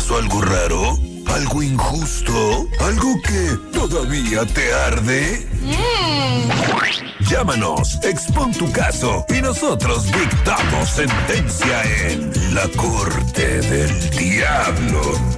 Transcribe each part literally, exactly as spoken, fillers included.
pasó algo raro? ¿Algo injusto? ¿Algo que todavía te arde? Mm. Llámanos, expon tu caso y nosotros dictamos sentencia en la Corte del Diablo.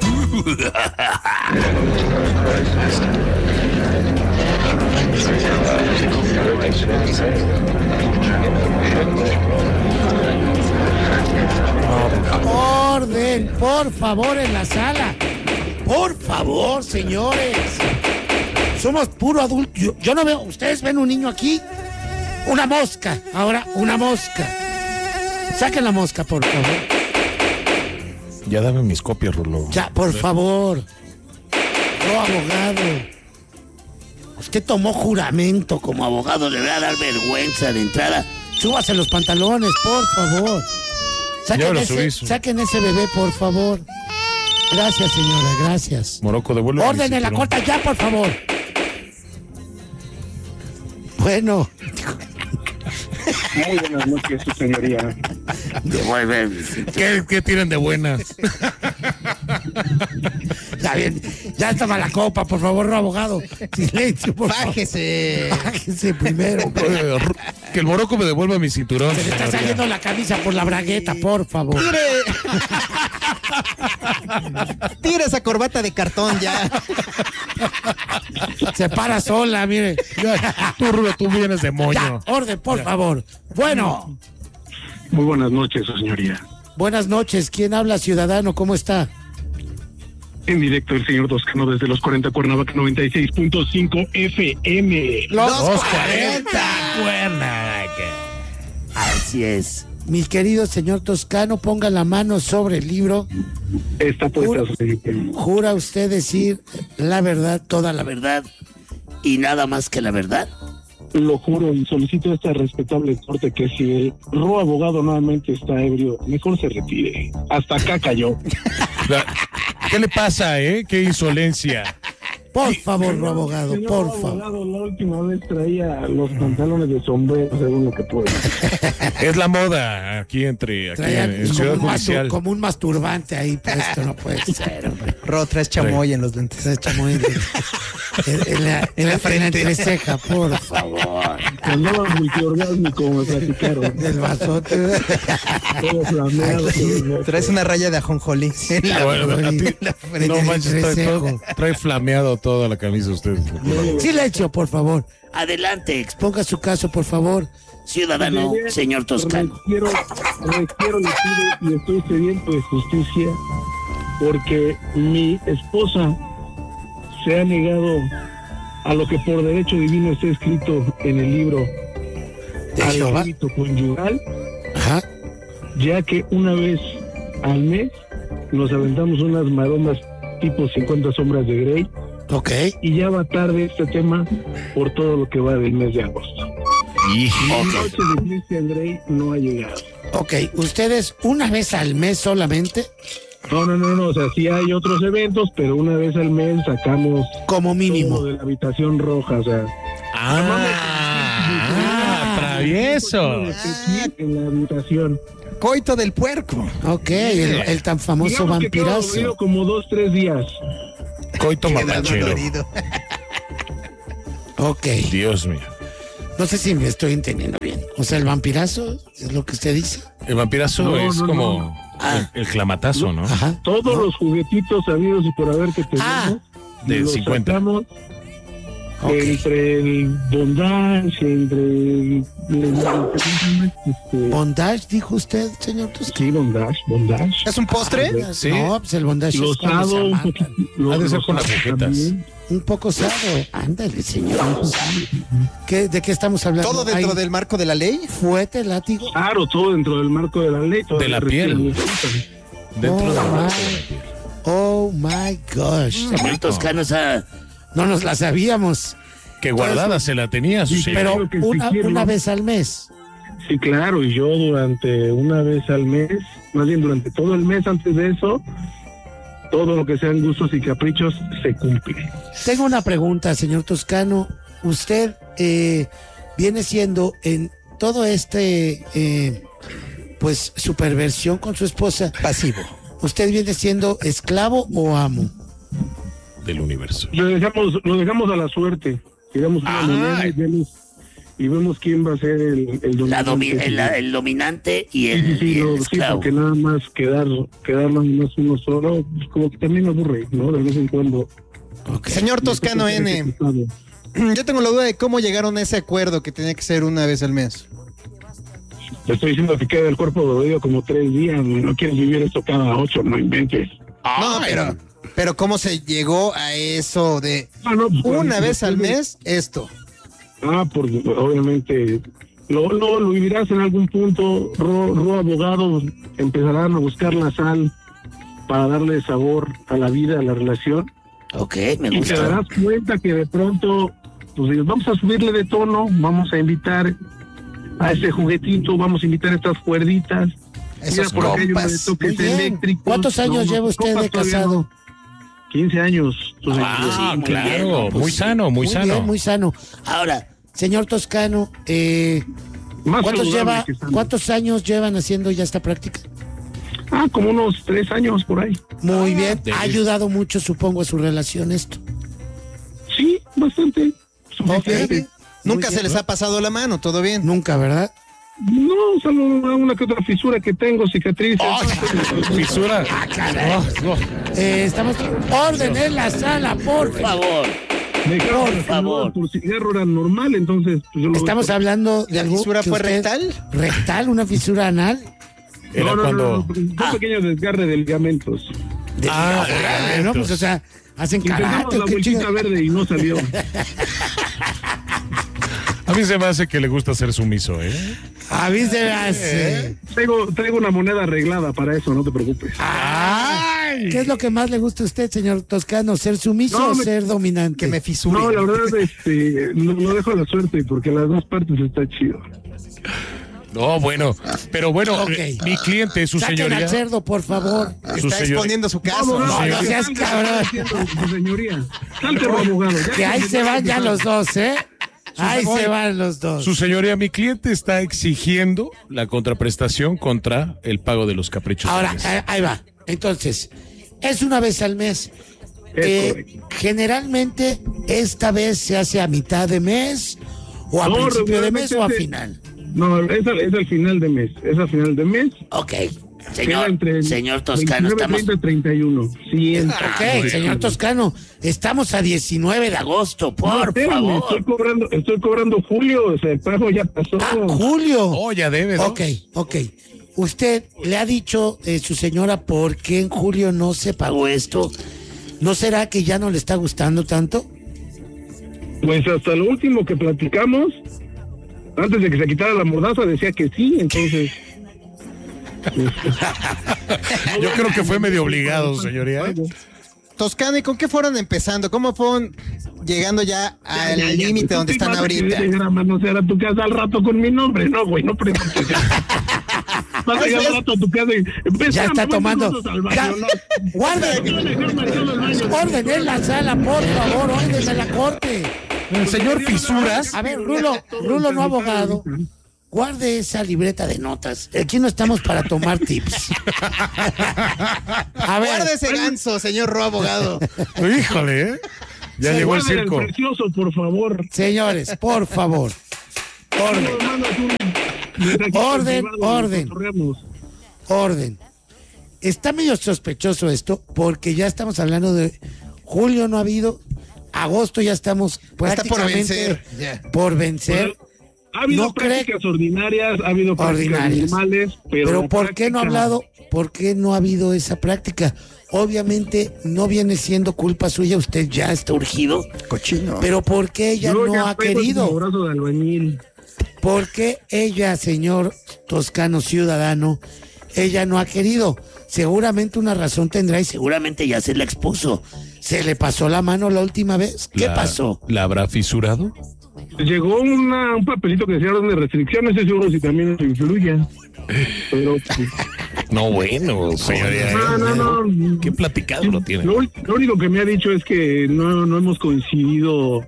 Orden, por favor, en la sala. Por favor, señores. Somos puro adulto. Yo, yo no veo. ¿Ustedes ven un niño aquí? Una mosca. Ahora, una mosca. Saquen la mosca, por favor. Ya dame mis copias, Rulo. Ya, por favor. No, abogado. Usted tomó juramento como abogado. Le voy a dar vergüenza de entrada. Súbase los pantalones, por favor. Saquen ese, saquen ese bebé, por favor. Gracias, señora, gracias. Morocco, devuelve. Orden en la corta ya, por favor. Bueno. Muy buenas noches, su señoría. Devuelve. ¿Qué, ¿Qué tienen de buenas? Ya bien, ya estaba la copa, por favor, no, abogado. Silencio, por favor. Bájese. Bájese primero. Que el Morocco me devuelva mi cinturón. Se le está saliendo la camisa por la bragueta, por favor. Tire. Tire esa corbata de cartón ya. Se para sola, mire. Tú, Rulo, tú vienes de moño. Ya, orden, por ya. favor. Bueno. Muy buenas noches, su señoría. Buenas noches. ¿Quién habla, ciudadano? ¿Cómo está? En directo el señor Toscano desde los cuarenta Cuernavaca noventa y seis punto cinco F M. Los, los cuarenta Cuernavaca. Así es. Mi querido señor Toscano, ponga la mano sobre el libro. Está puesta, su señoría. ¿Jura usted decir la verdad, toda la verdad y nada más que la verdad? Lo juro y solicito a esta respetable corte que si el ro abogado nuevamente está ebrio, mejor se retire. Hasta acá cayó. ¿Qué le pasa, eh? ¡Qué insolencia! Por favor, señor, abogado, señor por abogado, favor. La última vez traía los pantalones de sombrero, según lo que puedo. Es la moda aquí entre aquí Traían en, en como, Ciudad un Judicial. mastur, como un masturbante ahí puesto, no puede ser, hombre. Ro, traes chamoy en los lentes. Traes chamoy en, en, en, la, en la frente. En la entreceja, por favor. Andaba multiorgásmico, me platicaron. Del vasote. Todo flameado. Traes una raya de ajonjolí. Ah, bueno, a ti, no manches, trae, todo, trae flameado toda la camisa usted. Silencio, por favor. Adelante, exponga su caso, por favor, ciudadano, Requiero, señor Toscano. Requiero, requiero, le pido y estoy sediento de justicia porque mi esposa se ha negado a lo que por derecho divino está escrito en el libro al hábito conyugal. Ajá. Ya que una vez al mes nos aventamos unas maromas tipo cincuenta sombras de Grey. Ok. Y ya va tarde este tema por todo lo que va del mes de agosto. Y la noche de Christian Grey no ha llegado. Ok, ¿ustedes una vez al mes solamente? No, no, no, no, o sea, sí hay otros eventos, pero una vez al mes sacamos como mínimo todo de la habitación roja, o sea. Ah, ah travieso. En la habitación. Coito del puerco. Ok, el, el tan famoso Digamos vampirazo. Que quedó como dos, tres días. Coito mamachero. Ok. Dios mío. No sé si me estoy entendiendo bien. O sea, el vampirazo es lo que usted dice. El vampirazo no, es no, como no. Ah. el, el clamatazo, ¿no? Ajá. Todos ¿no? los juguetitos sabidos y por haber que tenemos. Ah. De los cincuenta. Sacamos Okay. Entre el bondage, entre el... Este... ¿Bondage, dijo usted, señor Toscano? Sí, bondage, bondage. ¿Es un postre? Ah, sí. No, pues el bondage los es cuando se un, amarran. lo, Ha de ser los con las agujetas. Un poco sado. Ándale, señor. ¿Qué, ¿De qué estamos hablando? ¿Todo dentro ¿Hay del marco de la ley? fuete, látigo? Claro, todo dentro del marco de la ley. De la piel. Dentro oh, de la my, oh my gosh. Mm, Señor Toscano, o sea, no nos la sabíamos. Que guardada se la tenía. Sí, Sí, Pero que una, si quiero, una vez al mes. Sí, claro, y yo durante una vez al mes, más bien durante todo el mes antes de eso, todo lo que sean gustos y caprichos se cumple. Tengo una pregunta, señor Toscano. Usted eh, viene siendo en todo este, eh, pues, superversión con su esposa. Pasivo. ¿usted viene siendo esclavo o amo? Del universo. Lo dejamos, lo dejamos a la suerte. Tiramos una Ay. moneda y vemos, y vemos quién va a ser el, el dominante. La domi- el, el dominante y Sí, el, sí, sí, y el no, sí, esclavo. porque nada más quedar, quedar nada más uno solo, pues como que también me aburre, ¿no? De vez en cuando. Ok. Señor Toscano N, yo tengo la duda de cómo llegaron a ese acuerdo que tenía que ser una vez al mes. Te estoy diciendo que queda el cuerpo dolorido como tres días, no quieres vivir esto cada ocho, no inventes. No, pero, pero ¿cómo se llegó a eso de Ah, no, pues, una cuando- vez al mes esto? Ah, porque pues, obviamente lo, lo, lo vivirás en algún punto. Ro, Ro abogados empezarán a buscar la sal para darle sabor a la vida, a la relación. Ok, me Y te gusta. darás cuenta que de pronto, pues dices, vamos a subirle de tono, vamos a invitar a ese juguetito, vamos a invitar estas cuerditas. Esos Mira, por acá hay uno de compas. toques Muy bien. eléctricos. ¿Cuántos años No, lleva usted compas de todavía casado? no. quince años. Entonces, Ah, sí, muy claro. bien. No, pues muy sí, sano, muy sano. Bien, muy sano. Ahora, señor Toscano, eh, Más ¿cuántos, saludable lleva, que sano. ¿cuántos años llevan haciendo ya esta práctica? Ah, como unos tres años por ahí. Muy bien. de- Ha ayudado mucho, supongo, a su relación esto. Sí, bastante. Suficiente. Ok. Nunca Muy se bien. les ha pasado la mano, todo bien. Nunca, ¿verdad? No, solo una, una que otra fisura que tengo, cicatrices. Fisura. Oh, oh. Eh, estamos. Orden en la sala, por favor. Me Por por favor. Tu cigarro era normal, entonces pues, yo lo Estamos hablando de ¿La algo. fisura que fue usted- rectal? ¿Rectal? ¿Una fisura anal? Era no, no, cuando. no, no, un Ah. pequeño desgarre de ligamentos. De- Ah, órale, ¿no? Pues, o sea, hacen Intentamos karate. la ¿qué vueltita chinga- verde y no salió. A mí se me hace que le gusta ser sumiso, ¿eh? A mí se me hace. Traigo, traigo una moneda arreglada para eso, no te preocupes. Ay. ¿Qué es lo que más le gusta a usted, señor Toscano? ¿Ser sumiso No, o me- ser dominante? Que me fisure. No, la verdad, este, lo, lo dejo a la suerte porque las dos partes está chido. No, bueno. Pero bueno, Ok. eh, mi cliente, su Saquen señoría. al cerdo, por favor. Su Está señor- exponiendo su caso. Abogado, no, ya no que seas salga, cabrón. está diciendo su señoría. Salte, abogado. ya Que ahí se van ya los dos, ¿eh? Ahí Oye, se van los dos. Su señoría, mi cliente está exigiendo la contraprestación contra el pago de los caprichos. Ahora, al mes. eh, ahí va. Entonces, es una vez al mes. Es Eh, correcto. generalmente, esta vez se hace a mitad de mes, o a No, principio de mes, o a regularmente final. No, es al, es al final de mes. Es al final de mes. Ok. Queda Señor, entre señor Toscano, veintinueve, estamos. treinta, treinta y uno. Sí, es- Ok, señor Toscano, estamos a diecinueve de agosto, No, por espérame, favor. Estoy cobrando, estoy cobrando julio, o sea, el pago ya pasó. Ah, Julio. Oh, ya debe, ¿no? Ok, ok. ¿Usted le ha dicho eh, su señora por qué en julio no se pagó esto? ¿No será que ya no le está gustando tanto? Pues hasta lo último que platicamos, antes de que se quitara la mordaza, decía que sí, entonces. Yo creo que fue medio obligado, señoría. ¿eh? Toscano, ¿y con qué fueron empezando? ¿Cómo fueron llegando ya al Ya, ya, ya, límite tú donde te están vas a ahorita? querer llegar a manosear a tu casa al rato con mi nombre, no, güey, no preguntes. Vas a llegar al rato a tu casa y Ya espérame, está voy unos tomando. minutos al baño, Ya. ¿no? Guarde. Voy a dejar marcado el baño. Orden en la sala, por favor, orden en la corte. El señor Fisuras. A ver, Rulo, Rulo no abogado. Guarde esa libreta de notas. Aquí no estamos para tomar tips. A ver, Guarda ese ganso, señor Ro abogado. Híjole, ¿eh? Ya Sí, llegó el Guarden circo. precioso, por favor. señores, por favor. Orden, Luego mandas un mensajito Orden, privado y orden. cotorreamos. orden. Está medio sospechoso esto porque ya estamos hablando de julio no ha habido, agosto ya estamos Está por prácticamente vencer. Ya. por vencer. Ha habido ¿No cree- prácticas ordinarias, ha habido prácticas Ordinarias. normales, pero... Pero la ¿por qué no ha práctica- hablado? ¿Por qué no ha habido esa práctica? Obviamente no viene siendo culpa suya, usted ya está urgido, Cochino. pero ¿por qué ella Yo no ya ha traigo el querido? brazo de albañil. ¿Por qué ella, señor Toscano ciudadano, ella no ha querido? Seguramente una razón tendrá y seguramente ya se la expuso. ¿Se le pasó la mano la última vez? ¿Qué La- pasó? ¿La habrá fisurado? Llegó una, un papelito que decía orden de restricción, no estoy seguro si también eso influye. Pero, pues, No, bueno, señoría. no, no, no. Qué platicado lo tiene. Lo, lo único que me ha dicho es que no, no hemos coincidido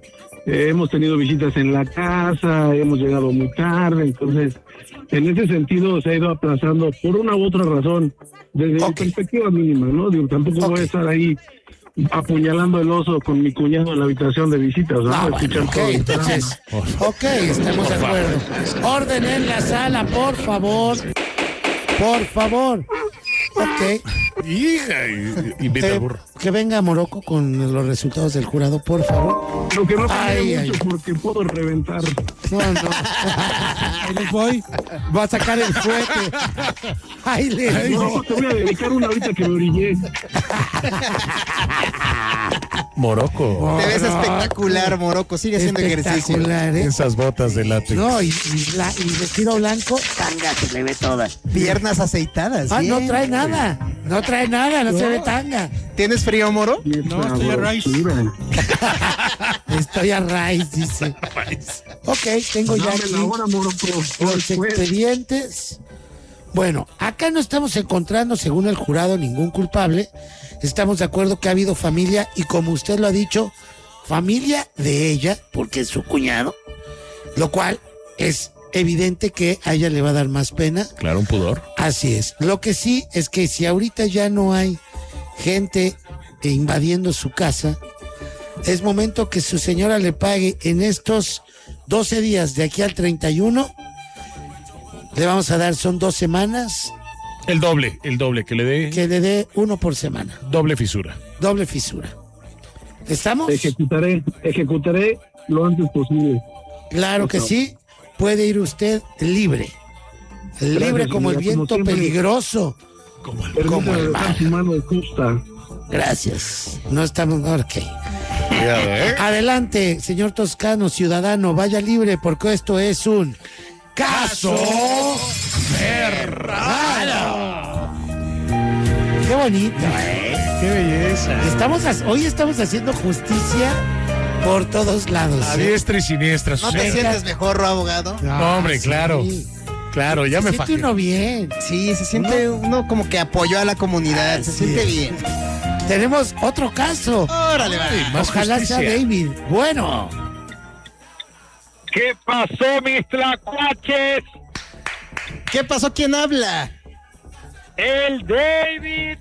eh, hemos tenido visitas en la casa, hemos llegado muy tarde, entonces en ese sentido se ha ido aplazando por una u otra razón, desde Okay. mi perspectiva mínima, ¿no? Digo, tampoco voy Okay. a estar ahí apuñalando el oso con mi cuñado en la habitación de visitas, ¿no? No, bueno, Escuchar ok, todo el entonces, ok, estamos de acuerdo. Orden en la sala, por favor. Por favor. Ok. Hija, y- invita al Eh, burro. que venga Morocco con los resultados del jurado, por favor. Lo que no Ay, sabía ay. mucho porque puedo reventar. No, no. Ahí les voy. Va a sacar el fuete. Ahí les No, voy. te voy a dedicar una ahorita que me orillé. Morocco. Te ves espectacular, Morocco. Sigue haciendo ejercicio. Espectacular, ¿eh? Esas botas de látex. No, y, y, la- y vestido blanco, tanga, se le ve toda. Piernas aceitadas. Ah, no bien. trae nada. No trae nada, no, se ve tanga. ¿Tienes frío, Moro? No, estoy a raíz. Estoy a raíz, dice. Ok, tengo ya Dame aquí la hora, Morocco. los Después. expedientes. Bueno, acá no estamos encontrando, según el jurado, ningún culpable. Estamos de acuerdo que ha habido familia y, como usted lo ha dicho, familia de ella, porque es su cuñado, lo cual es evidente que a ella le va a dar más pena. Claro, un pudor. Así es. Lo que sí es que si ahorita ya no hay gente invadiendo su casa, es momento que su señora le pague en estos doce días de aquí al treinta y uno. Le vamos a dar, son dos semanas, El doble, el doble, que le dé que le dé uno por semana. doble fisura. Doble fisura. ¿Estamos? Ejecutaré, ejecutaré lo antes posible. Claro que sí. Puede ir usted libre. Libre Gracias, como el señora, como viento siempre. peligroso. Como el, como Permítame el dejar mar. su mano justa. Gracias. No estamos. Ok. Cuidado, ¿eh? Adelante, señor Toscano, ciudadano, vaya libre porque esto es un caso cerrado. Qué bonito, ¿eh? Qué belleza. Estamos, ha- hoy estamos haciendo justicia por todos lados. A ¿eh? diestra y siniestra. ¿No te Venga. sientes mejor, abogado? Ah, hombre, sí. claro. Claro, ya Se me siente fajé. uno bien. Sí, se siente uno como que apoyó a la comunidad. Se Así siente es. bien. Tenemos otro caso. Órale, va. Más Ojalá justicia. sea David. Bueno, ¿Qué pasó, mis tlacuaches? ¿Qué pasó? ¿Quién habla? El David.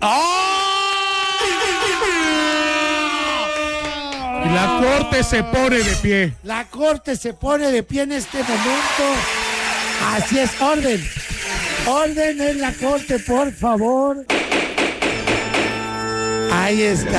Y la corte se pone de pie. la corte se pone de pie en este momento. Así es, orden. Orden en la corte, por favor. Ahí está.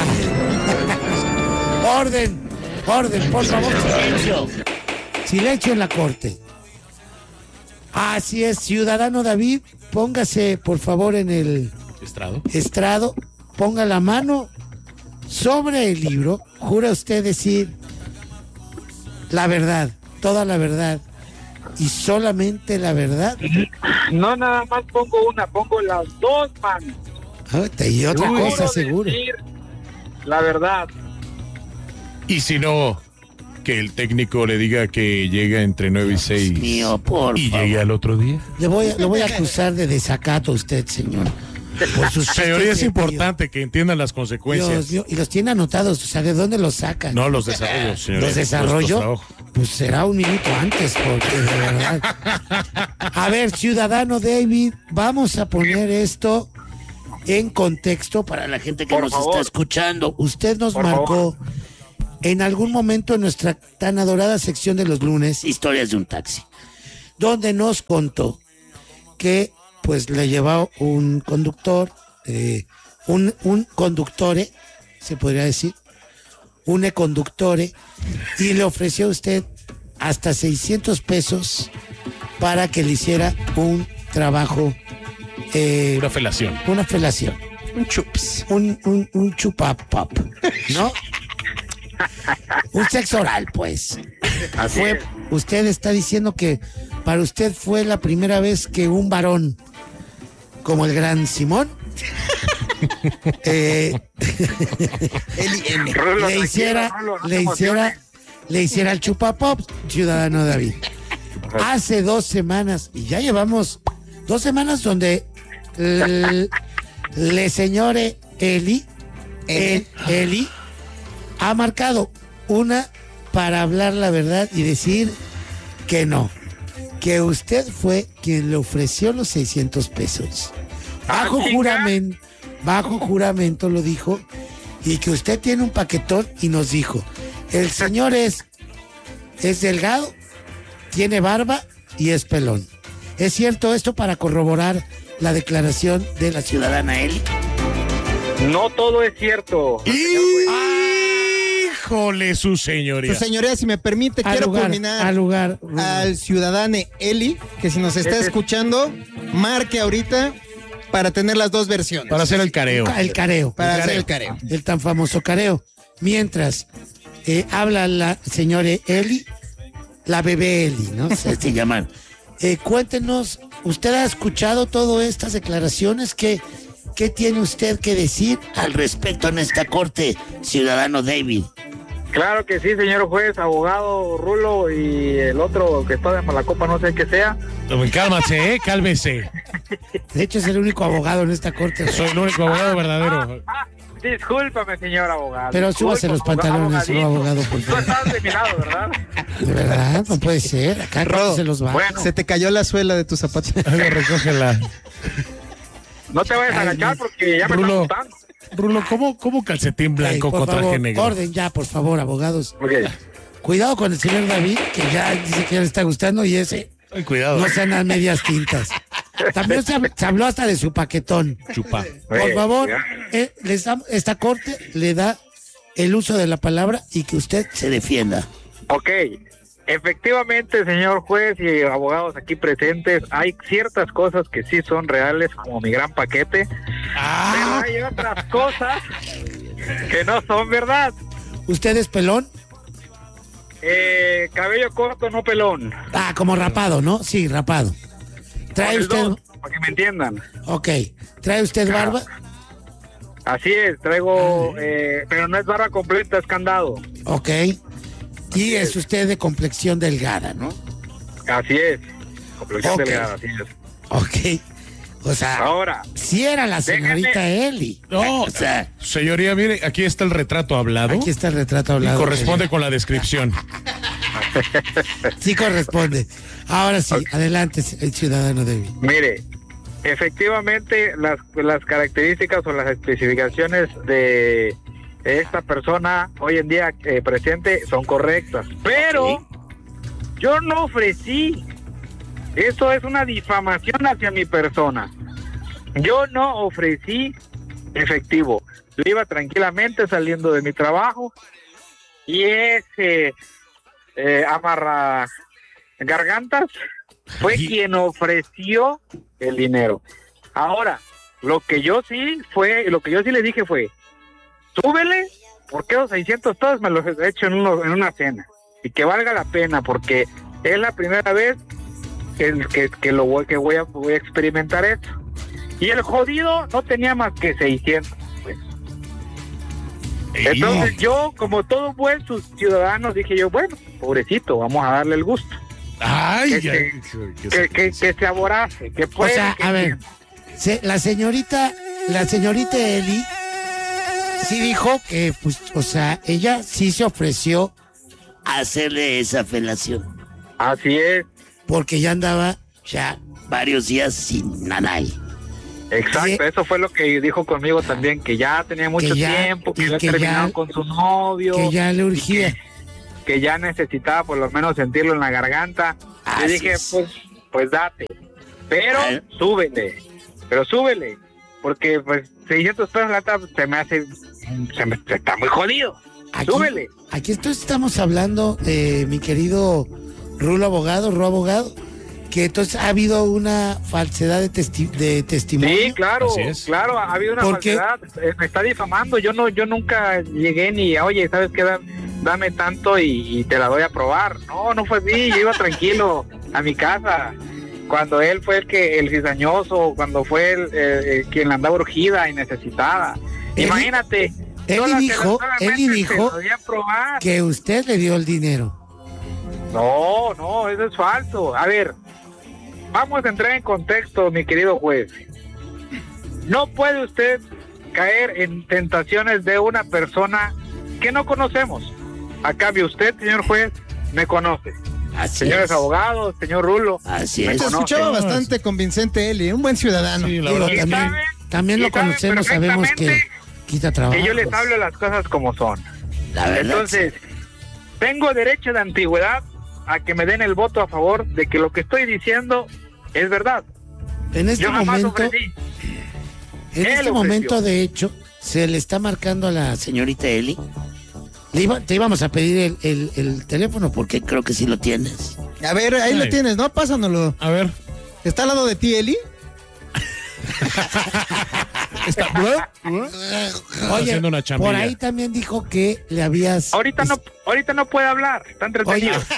Orden, orden, por favor, silencio. Silencio en la corte. Así es, ciudadano David, póngase, por favor, en el Estrado. estrado, ponga la mano sobre el libro. ¿Jura usted decir la verdad, toda la verdad y solamente la verdad? No nada más pongo una, pongo las dos manos. Ah, y otra Juro cosa, seguro. decir la verdad. Y si no, que el técnico le diga que llega entre nueve y seis. Dios mío, por Y favor. llegue al otro día. Le voy, a, le voy a acusar de desacato a usted, señor. Por sus Señoría, es chistes de importante que entiendan las Dios consecuencias. mío, y los tiene anotados, o sea, ¿de dónde los sacan? No los desarrollos, señoría. ¿Los desarrollo? Puestos a ojo. Pues será un minuto antes, porque de verdad. A ver, ciudadano David, vamos a poner esto en contexto para la gente que Por nos favor. está escuchando. Usted nos Por marcó en algún momento en nuestra tan adorada sección de los lunes, Historias de un taxi, donde nos contó que pues le llevaba un conductor, eh, un, un conductore, se podría decir, un conductore, y le ofreció a usted hasta seiscientos pesos para que le hiciera un trabajo, eh, Una felación. una felación, Un chups. un, un, un chupapop, ¿no? Un sexo oral, pues. Así Fue, es. usted está diciendo que para usted fue la primera vez que un varón como el gran Simón eh, L I M. Rulo, le tranquilo, hiciera, Rulo, no le te hiciera, emociones. le hiciera el chupapop, ciudadano David. Hace dos semanas, y ya llevamos dos semanas donde l- le señore Eli, el, Eli, ha marcado una para hablar la verdad y decir que no, que usted fue quien le ofreció los seiscientos pesos. Bajo Ah, juramento, bajo juramento lo dijo, y que usted tiene un paquetón y nos dijo, el señor es, es delgado, tiene barba y es pelón. ¿Es cierto esto para corroborar la declaración de la ciudadana Eli? No todo es cierto. Híjole, su señoría. Su señoría, si me permite, Al quiero lugar, culminar al lugar. al ciudadano Eli, que si nos está escuchando, marque ahorita para tener las dos versiones. Para hacer el careo. El careo. Para el hacer careo. el careo. El tan famoso careo. Mientras eh, habla la señora Eli, la bebé Eli, ¿no? Se, se llaman. Eh, cuéntenos, ¿usted ha escuchado todas estas declaraciones? ¿Qué, ¿Qué tiene usted que decir al respecto en esta corte, ciudadano David? Claro que sí, señor juez, abogado Rulo y el otro que está de Malacopa, no sé qué sea. Cálmase, ¿eh? Cálmese. De hecho, es el único abogado en esta corte. Soy el único abogado verdadero. Ah, discúlpame, señor abogado. Pero súbase los Discúlpame, pantalones, señor abogado, por Tú favor. estás de mi lado, ¿verdad? De verdad, no puede ser. Acá Rodo, se los va. Bueno. Se te cayó la suela de tus zapatos. Oiga, recógela. No te vayas a Ay, agachar no. porque ya me Rulo. están gustando. Rulo, ¿cómo, cómo calcetín blanco Ey, por con traje favor, negro? orden ya, por favor, abogados. Ok. Cuidado con el señor David, que ya dice que ya le está gustando y ese Ay, cuidado. no sean las medias tintas. También se, hab- se habló hasta de su paquetón. Chupa. Por Oye, favor, ya. eh, les da- esta corte le da el uso de la palabra y que usted se defienda. Ok, efectivamente, señor juez y abogados aquí presentes, hay ciertas cosas que sí son reales, como mi gran paquete, Ah, pero hay otras cosas que no son verdad. ¿usted es pelón? Eh, cabello corto, no pelón. Ah, como rapado, ¿no? Sí, rapado. ¿Trae Con el usted? dos, para que me entiendan. Ok. ¿Trae usted barba? Así es, traigo, eh, pero no es barba completa, es candado. Ok. Y es usted de complexión delgada, ¿no? Así es, complexión Ok. delgada, así es. Ok. O sea, Ahora, si era la señorita Eli. No, O sea, señoría, mire, aquí está el retrato hablado. aquí está el retrato Y hablado. corresponde con la descripción. Sí corresponde. Ahora sí, adelante, el ciudadano David. mire, efectivamente las, las características o las especificaciones de esta persona hoy en día eh, presente son correctas, pero yo no ofrecí. Eso es una difamación hacia mi persona. Yo no ofrecí efectivo. Yo iba tranquilamente saliendo de mi trabajo y ese eh, amarra gargantas fue Ay. quien ofreció el dinero. Ahora, lo que yo sí fue, lo que yo sí le dije fue, súbele, porque esos seiscientos pesos me los he hecho en, uno, en una cena y que valga la pena, porque es la primera vez que, que, que lo voy, que voy a, voy a experimentar esto. Y el jodido no tenía más que seiscientos. Pues. Entonces yo, como todo buen ciudadano, dije yo, bueno, pobrecito, vamos a darle el gusto. Ay, Que ay, que, que, que, que se aborace, que O puede. sea, que a ver, entienda. se- la señorita, la señorita Eli sí dijo que, pues, o sea, ella sí se ofreció a hacerle esa felación. Así es, Porque ya andaba ya varios días sin nanay. exacto, Que- eso fue lo que dijo conmigo también, que ya tenía mucho que ya- tiempo, que y había que terminado ya- con su novio, Que ya le urgía. que ya necesitaba por lo menos sentirlo en la garganta. Así y dije, es. pues, pues date, pero Ah. súbele, pero súbele, porque pues seiscientos pesos la neta se me hace, se me se está muy jodido. Aquí, Súbele. aquí esto estamos hablando, eh, mi querido Rulo abogado, Ru abogado, que entonces ha habido una falsedad de, testi- de testimonio. Sí, claro, Así es. claro, ha habido una ¿Por qué? falsedad, eh, me está difamando, yo no, yo nunca llegué ni, oye, ¿sabes qué? Da- dame tanto y, y te la doy a probar. No, no fue así, yo iba tranquilo a mi casa, cuando él fue el que, el cizañoso, cuando fue el, eh, eh, quien la andaba urgida y necesitada. Eli- Imagínate. Eli sola- dijo- solamente Eli te dijo lo doy a probar. Que usted le dio el dinero. No, no, eso es falso. A ver, vamos a entrar en contexto, mi querido juez. No puede usted caer en tentaciones de una persona que no conocemos. a cambio usted, señor juez, me conoce. Así Señores es. abogados, señor Rulo. Así me es. Se conoce. escuchaba bastante convincente Eli, un buen ciudadano. Sí, la Digo, verdad. Y también, saben- también lo y saben conocemos, sabemos que perfectamente quita trabajo. Que yo les hablo las cosas como son. La verdad. Entonces, tengo derecho de antigüedad a que me den el voto a favor de que lo que estoy diciendo es verdad. en este Yo jamás momento, ofrecí. en Él este ofreció. momento, de hecho, se le está marcando a la señorita Eli. Le iba- te íbamos a pedir el, el- el teléfono porque creo que sí lo tienes. A ver, ahí Ay. lo tienes, ¿no? Pásanoslo. A ver. ¿Está al lado de ti, Eli? Está, Oye, haciendo una chambilla. por ahí también dijo que le habías... Ahorita no, ahorita no puede hablar, está Oye. entretenido.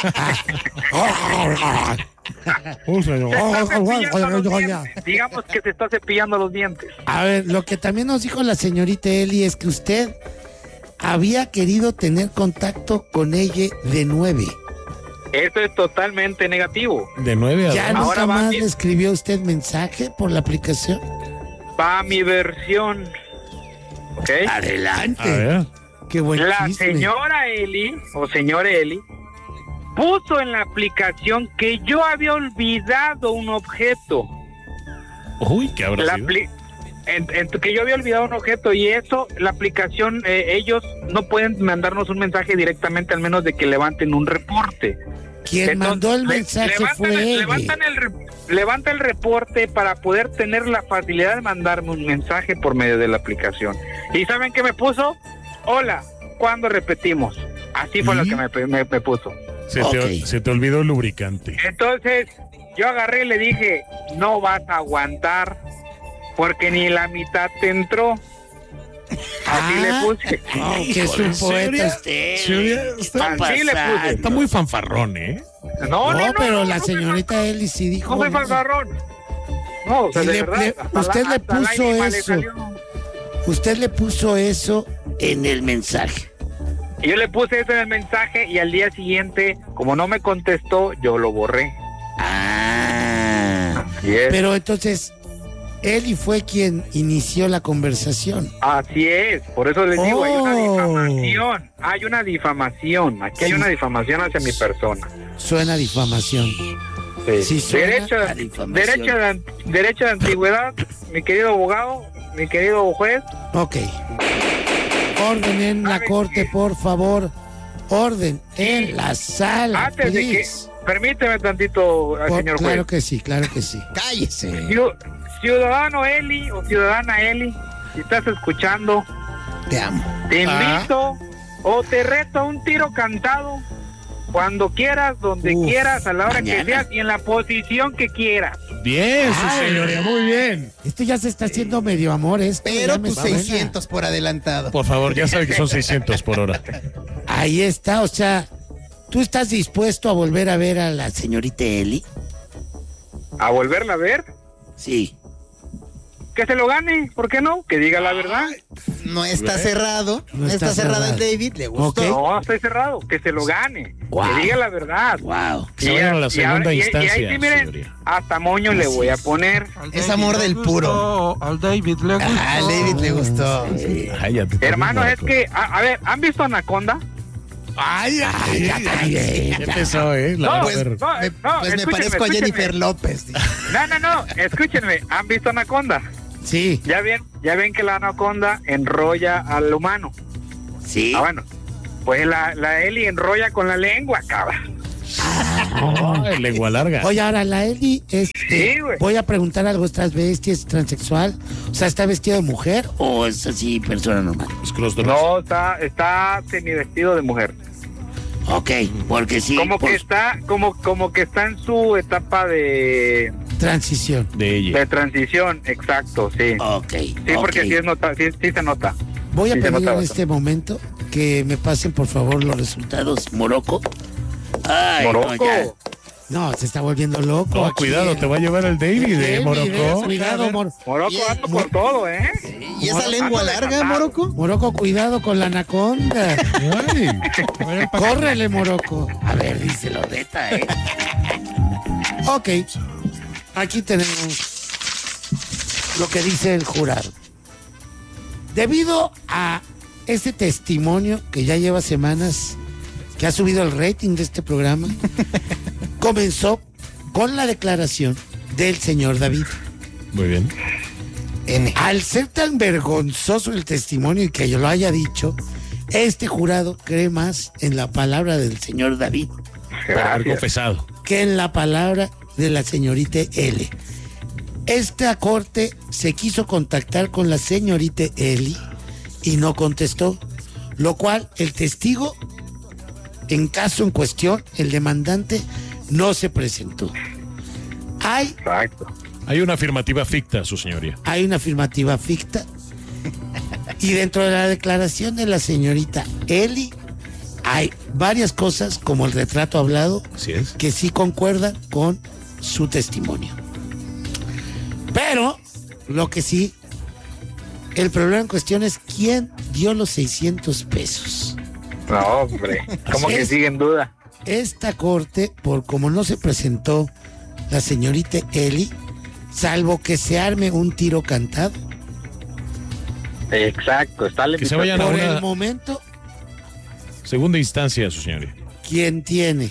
Un señor. Se está cepillando los Oye, dientes. Digamos que se está cepillando los dientes. A ver, lo que también nos dijo la señorita Eli es que usted había querido tener contacto con ella de nueve. Eso es totalmente negativo. De nueve a ¿Ya dos. Ahora nunca va más bien. le escribió usted mensaje por la aplicación? Va mi versión. ¿Ok? Adelante. A ver. Qué buen La chisme. señora Eli, o señor Eli, puso en la aplicación que yo había olvidado un objeto. Uy, ¿qué habrá La sido? apli- en- en- que yo había olvidado un objeto y eso, la aplicación, eh, ellos no pueden mandarnos un mensaje directamente al menos de que levanten un reporte. Quien Entonces, mandó el le- mensaje levantan fue el- ella. levantan el, re- levanta el reporte para poder tener la facilidad de mandarme un mensaje por medio de la aplicación. ¿Y saben qué me puso? Hola, ¿cuándo repetimos? Así fue lo ¿Y? que me, me- me puso. Se, Ok. te, se te olvidó el lubricante. Entonces, yo agarré y le dije, no vas a aguantar porque ni la mitad te entró. Así le puse. No, que es un ¿en poeta serio? usted. ¿Serio? Está, Así le puse. está muy fanfarrón, ¿eh? No, No, no, no, pero no, la no, señorita Eli sí dijo. No soy eso. fanfarrón. No, o sea, Y de le- verdad. le- hasta usted la- le hasta la puso lágrima le eso. salió. Usted le puso eso en el mensaje. Y yo le puse eso en el mensaje y al día siguiente, como no me contestó, yo lo borré. Ah. Así es. Pero entonces, Eli fue quien inició la conversación. Así es, por eso les digo, hay una Oh. difamación, hay una difamación, aquí hay Sí. una difamación hacia mi persona. Suena difamación. Sí. Sí, suena derecho, a difamación. derecho, de, an- derecho de antigüedad, mi querido abogado, mi querido juez, Ok. Orden en la ¿Sabe corte, qué? por favor. Orden en la sala, antes de que, please. permíteme tantito, Por- señor claro juez, que sí, claro que sí. Cállese. Ciu- ciudadano Eli o ciudadana Eli, si estás escuchando, Te amo. te Ah. invito o te reto a un tiro cantado cuando quieras, donde Uf, quieras, a la hora mañana. que seas y en la posición que quieras. Bien, su Ay. señoría, muy bien. Esto ya se está haciendo medio amor, esto. Pero ya me tus suena. seiscientos por adelantado. Por favor, ya sabe que son seiscientos por hora. Ahí está, o sea, ¿tú estás dispuesto a volver a ver a la señorita Eli? A volverla a ver, Sí. que se lo gane, ¿por qué no? Que diga la verdad. No está cerrado. No, está, está cerrado cerrado. el David. Le gustó. Ok. No, estoy cerrado, que se lo gane, Guau. que diga la verdad. Wow. Que se vayan a la Y segunda ahora- y- y ahí instancia, sí, miren, señoría. hasta moño le voy a poner. Es amor del puro. Al David le gustó. Ah, al David le gustó. Ay, ya te está Hermano, bien es loco. que, a, a ver, ¿han visto Anaconda? Ay, ay, Ay, ya, ay, ya, ay, ya. ya empezó, ¿eh? La No, van a Pues, ver. no, me, no, pues me escúchenme, parezco a escúchenme. Jennifer López. dice. No, no, no, escúchenme, ¿han visto Anaconda? Sí, Ya ven, ya ven que la anaconda enrolla al humano. sí. Ah, bueno, pues la, la Eli enrolla con la lengua, cabrón. Ay, lengua larga. Oye, ahora la Eli, este, Sí, güey. voy a preguntar algo, ¿estás bestia, es transexual? O sea, ¿está vestido de mujer o es así persona normal? Es que los dos- No, está, está semivestido de mujer. Ok, porque sí, Como por que está, como, como que está en su etapa de, transición. de ella. de transición, exacto, sí. Ok, Sí, ok. porque sí, es nota, sí, sí se nota. Voy a sí se pedir nota en bastante. este momento que me pasen, por favor, los resultados. Morocco. Ay, no, Morocco. ya. No, se está volviendo loco. No, aquí. cuidado, te va a llevar el David, ¿Qué, ¿eh, mi Morocco? Dios? Cuidado, Mor Morocco Bien, ando Mor- con todo, ¿eh? ¿Y esa Ando lengua larga, desatado. Morocco? Morocco, cuidado con la anaconda. Ay, vayan pa' acá. Córrele, Morocco. A ver, dice Loreta, ¿eh? Ok. Aquí tenemos lo que dice el jurado. Debido a este testimonio que ya lleva semanas, que ha subido el rating de este programa, comenzó con la declaración del señor David. Muy bien. Al ser tan vergonzoso el testimonio y que yo lo haya dicho, este jurado cree más en la palabra del señor David Por haber confesado. que en la palabra de la señorita L. Esta corte se quiso contactar con la señorita Eli y no contestó, lo cual el testigo en caso en cuestión, el demandante, no se presentó. Hay, Exacto. Hay una afirmativa ficta, su señoría. hay una afirmativa ficta y dentro de la declaración de la señorita Eli hay varias cosas como el retrato hablado Así es. que sí concuerdan con su testimonio. Pero lo que sí, el problema en cuestión es quién dio los seiscientos pesos. No, hombre. ¿Cómo Así que es. sigue en duda? Esta corte, por como no se presentó la señorita Eli, salvo que se arme un tiro cantado, Exacto. Está la Que se invitación. vayan a por una el momento, segunda instancia, su señoría. quien tiene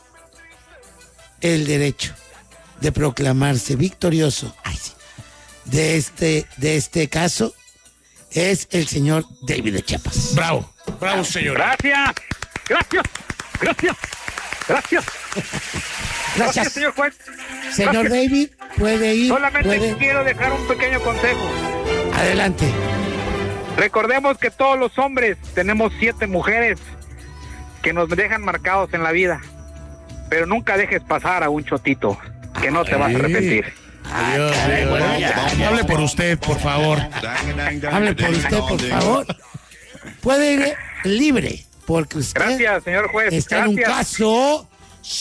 el derecho de proclamarse victorioso ay, sí, de este, de este caso es el señor David de Chiapas. Bravo. Bravo, señor. Gracias. Gracias. Gracias. Gracias. Gracias, Gracias, señor juez. señor Gracias. David, puede ir, Solamente puede, quiero dejar un pequeño consejo. adelante. Recordemos que todos los hombres tenemos siete mujeres que nos dejan marcados en la vida. Pero nunca dejes pasar a un chotito, que no te vas a arrepentir. Adiós, caray, adiós. bueno, ya, ya. Hable por usted, por favor. Hable por usted, por favor. Puede ir libre, porque usted Gracias, señor juez. está en un Gracias. caso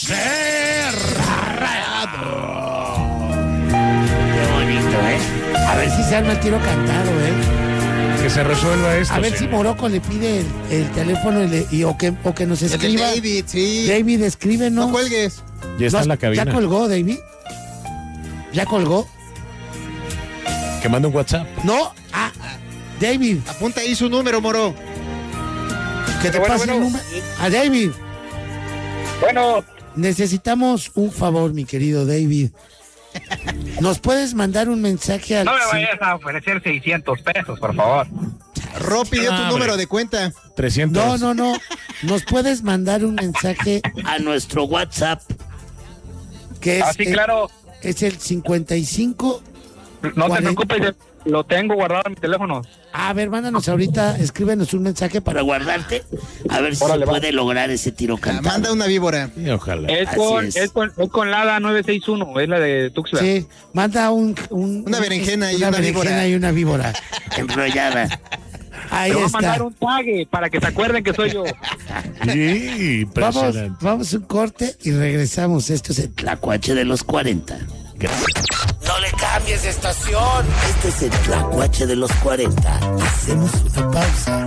cerrado. Qué bonito, ¿eh? A ver si se arma el tiro cantado, ¿eh? Que se resuelva esto. A ver si señor. Morocco le pide el, el teléfono y, le- y o, que, o que nos El de escriba. David, sí. David, escríbenos. No cuelgues. Ya está No, en la cabina. ¿Ya colgó, David? ¿Ya colgó? Que mande un WhatsApp. No. Ah, David, Apunta ahí su número, moro. que te Bueno, pase el bueno. número. A David, Bueno, necesitamos un favor, mi querido David. ¿Nos puedes mandar un mensaje al... no me cin- vayas a ofrecer seiscientos pesos, por favor. Ro pidió Ah, tu hombre. número de cuenta. trescientos. No, no, no. ¿Nos puedes mandar un mensaje a nuestro WhatsApp? Que es, Así, el- claro. es el cincuenta y cinco. No te cuarenta. preocupes, lo tengo guardado en mi teléfono. A ver, mándanos ahorita, escríbenos un mensaje para guardarte. A ver si Órale, se va. puede lograr ese tiro Ah, cantado. Manda una víbora. Sí, ojalá. Es Así con, es. es. con, es con Lada nueve seis uno, es la de Tuxtla. Sí, manda un, un- Una un- berenjena y una una berenjena víbora. y una víbora enrollada. Ahí Te voy a está. mandar un tague para que se acuerden que soy yo. Sí, Vamos, impresionante. vamos a un corte y regresamos. Esto es el Tlacuache de los cuarenta. No le cambies de estación. Este es el Tlacuache de los cuarenta. Hacemos una pausa.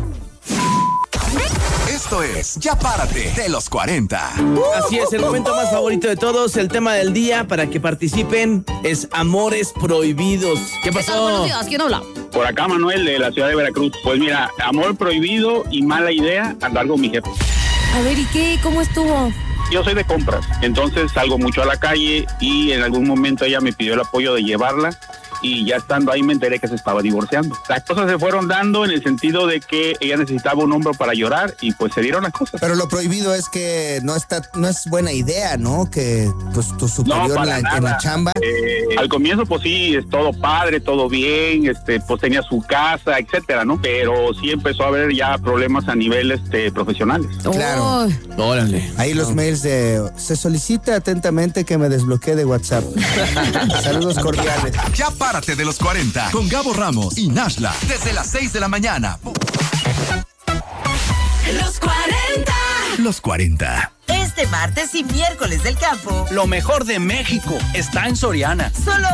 Esto es Ya Párate de los cuarenta. Así es, el momento más favorito de todos, el tema del día para que participen es Amores Prohibidos. ¿Qué ¿Qué tal? Buenos pasó? días, ¿quién habla? Por acá Manuel de la ciudad de Veracruz. Pues mira, amor prohibido y mala idea andar con mi jefe. A ver, ¿y qué? ¿Cómo estuvo? Yo soy de compras, entonces salgo mucho a la calle y en algún momento ella me pidió el apoyo de llevarla y ya estando ahí me enteré que se estaba divorciando. Las cosas se fueron dando en el sentido de que ella necesitaba un hombro para llorar y pues se dieron las cosas. Pero lo prohibido es que no está, no es buena idea, ¿no? Que pues tu superior No, en, para la, en la nada. chamba. Eh, al comienzo pues sí, es todo padre, todo bien, este, pues tenía su casa, etcétera, ¿no? Pero sí empezó a haber ya problemas a nivel este, profesionales. Claro. Uy, Órale. Ahí los mails de se solicita atentamente que me desbloquee de WhatsApp. Saludos cordiales. Ya Párate de los cuarenta con Gabo Ramos y Nashla desde las seis de la mañana. los cuarenta. Los cuarenta. Este martes y miércoles del campo, Lo mejor de México está en Soriana. solo